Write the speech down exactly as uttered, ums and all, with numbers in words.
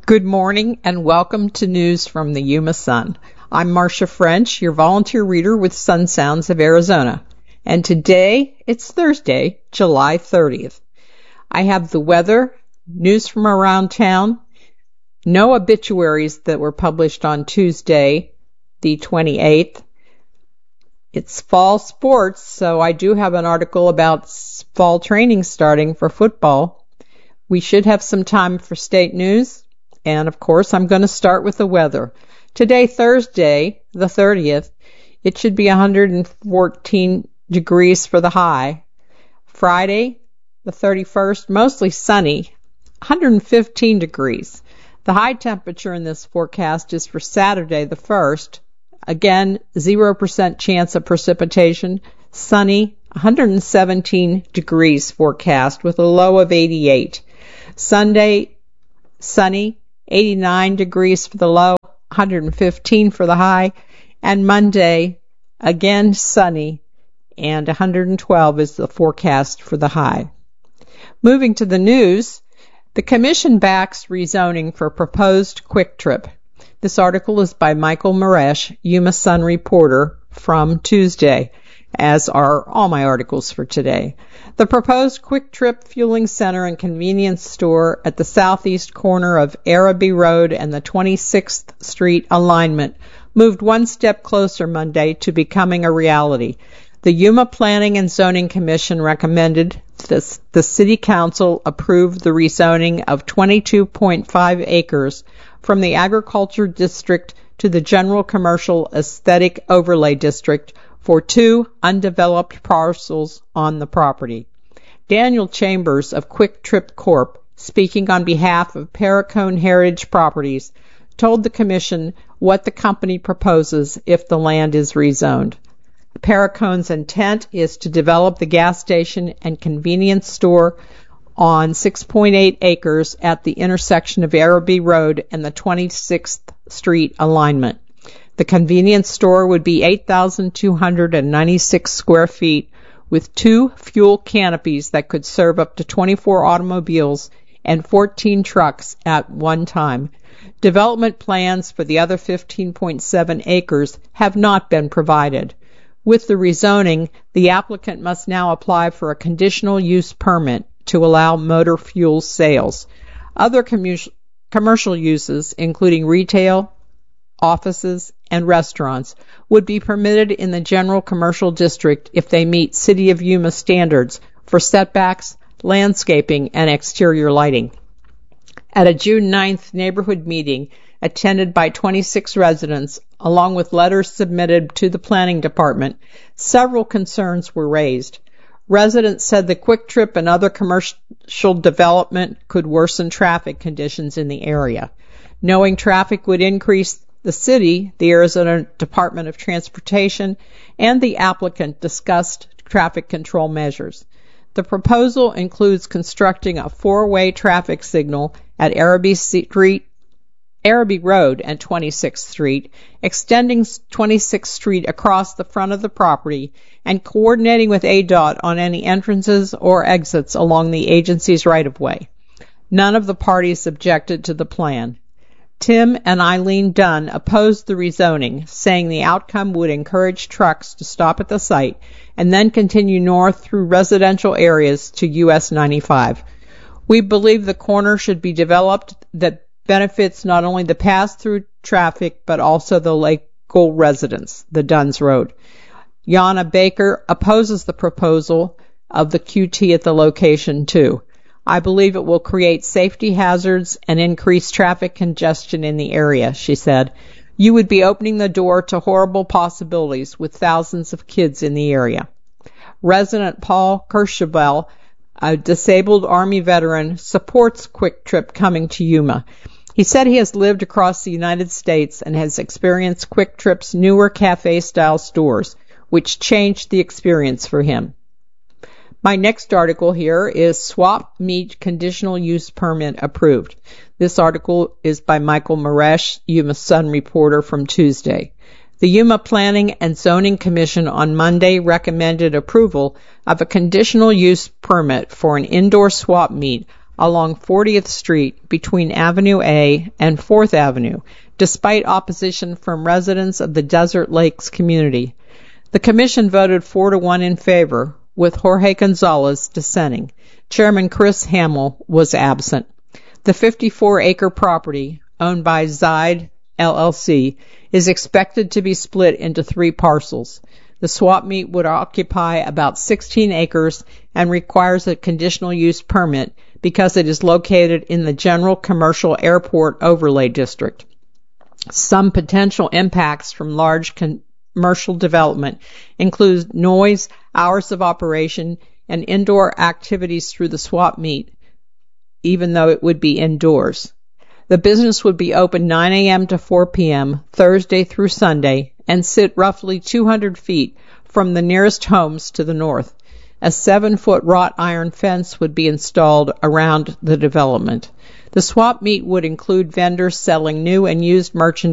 Good morning and welcome to News from the Yuma Sun. I'm Marcia French, your volunteer reader with Sun Sounds of Arizona. And today, it's Thursday, July thirtieth. I have the weather, news from around town, no obituaries that were published on Tuesday, the twenty-eighth. It's fall sports, so I do have an article about fall training starting for football. We should have some time for state news. And, of course, I'm going to start with the weather. Today, Thursday, the thirtieth, it should be one hundred fourteen degrees for the high. Friday, the thirty-first, mostly sunny, one hundred fifteen degrees. The high temperature in this forecast is for Saturday, the first. Again, zero percent chance of precipitation, sunny, one hundred seventeen degrees forecast with a low of eighty-eight. Sunday, sunny, eighty-nine degrees for the low, one hundred fifteen for the high, and Monday, again sunny, and one hundred twelve is the forecast for the high. Moving to the news, the Commission backs rezoning for proposed Quick Trip. This article is by Michael Maresh, Yuma Sun reporter, from Tuesday, as are all my articles for today. The proposed Quick Trip Fueling Center and Convenience Store at the southeast corner of Araby Road and the twenty-sixth Street alignment moved one step closer Monday to becoming a reality. The Yuma Planning and Zoning Commission recommended this, the City Council approve the rezoning of twenty-two point five acres from the Agriculture District to the General Commercial Aesthetic Overlay District for two undeveloped parcels on the property. Daniel Chambers of Quick Trip Corp, speaking on behalf of Paracone Heritage Properties, told the Commission what the company proposes if the land is rezoned. Paracone's intent is to develop the gas station and convenience store on six point eight acres at the intersection of Araby Road and the twenty-sixth Street alignment. The convenience store would be eight thousand two hundred ninety-six square feet with two fuel canopies that could serve up to twenty-four automobiles and fourteen trucks at one time. Development plans for the other fifteen point seven acres have not been provided. With the rezoning, the applicant must now apply for a conditional use permit to allow motor fuel sales. Other commu- commercial uses, including retail, offices, and restaurants, would be permitted in the general commercial district if they meet City of Yuma standards for setbacks, landscaping, and exterior lighting. At a June ninth neighborhood meeting attended by twenty-six residents, along with letters submitted to the planning department, several concerns were raised. Residents said the Quick Trip and other commercial development could worsen traffic conditions in the area. Knowing traffic would increase, the city, the Arizona Department of Transportation, and the applicant discussed traffic control measures. The proposal includes constructing a four-way traffic signal at Araby Street, Araby Road and twenty-sixth Street, extending twenty-sixth Street across the front of the property, and coordinating with A D O T on any entrances or exits along the agency's right-of-way. None of the parties objected to the plan. Tim and Eileen Dunn opposed the rezoning, saying the outcome would encourage trucks to stop at the site and then continue north through residential areas to U S ninety-five. We believe the corner should be developed that benefits not only the pass-through traffic but also the local residents, the Dunns wrote. Yana Baker opposes the proposal of the Q T at the location, too. I believe it will create safety hazards and increase traffic congestion in the area, she said. You would be opening the door to horrible possibilities with thousands of kids in the area. Resident Paul Kershavel, a disabled Army veteran, supports Quick Trip coming to Yuma. He said he has lived across the United States and has experienced Quick Trip's newer cafe-style stores, which changed the experience for him. My next article here is Swap Meat Conditional Use Permit Approved. This article is by Michael Maresh, Yuma Sun reporter, from Tuesday. The Yuma Planning and Zoning Commission on Monday recommended approval of a conditional use permit for an indoor swap meet along fortieth Street between Avenue A and fourth Avenue, despite opposition from residents of the Desert Lakes community. The commission voted four to one in favor, with Jorge Gonzalez dissenting. Chairman Chris Hamill was absent. The fifty-four acre property, owned by Zide L L C, is expected to be split into three parcels. The swap meet would occupy about sixteen acres and requires a conditional use permit because it is located in the General Commercial Airport Overlay District. Some potential impacts from large commercial development include noise, hours of operation, and indoor activities through the swap meet, even though it would be indoors. The business would be open nine a.m. to four p.m. Thursday through Sunday and sit roughly two hundred feet from the nearest homes to the north. A seven-foot wrought iron fence would be installed around the development. The swap meet would include vendors selling new and used merchandise